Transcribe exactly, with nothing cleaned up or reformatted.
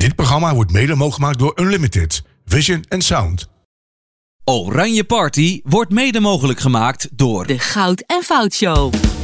Dit programma wordt mede mogelijk gemaakt door Unlimited, Vision en Sound. Oranje Party wordt mede mogelijk gemaakt door De Goud en Fout Show.